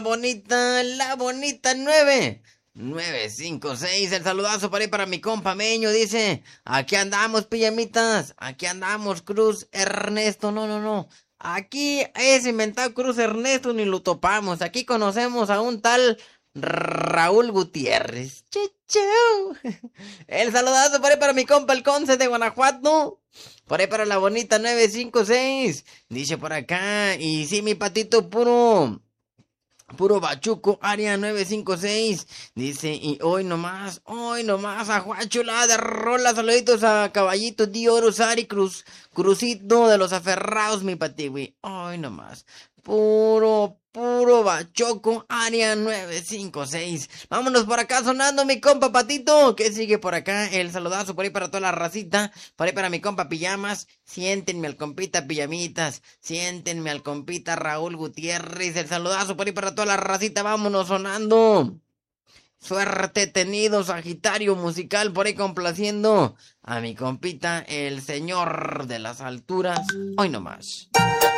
La bonita 956, el saludazo para ahí para mi compa Meño, dice, aquí andamos pijamitas, aquí andamos Cruz Ernesto, no, aquí es inventado Cruz Ernesto ni lo topamos, aquí conocemos a un tal Raúl Gutiérrez, chau. El saludazo por ahí para mi compa el Conce de Guanajuato, por ahí para la bonita 956, dice por acá, y sí mi patito Puro Bachuco, área 956. Dice, y hoy nomás, a Juachula de rola, saluditos a Caballito, Dio, Rosari, Crucito de los Aferrados, mi patiwi. Hoy nomás. Puro Bachoco, área 956. Vámonos por acá sonando mi compa Patito. ¿Qué sigue por acá? El saludazo por ahí para toda la racita. Por ahí para mi compa Pijamas. Siéntenme al compita Pijamitas. Siéntenme al compita Raúl Gutiérrez. El saludazo por ahí para toda la racita. Vámonos sonando. Suerte tenido, Sagitario musical, por ahí complaciendo a mi compita, el señor de las alturas. Hoy nomás.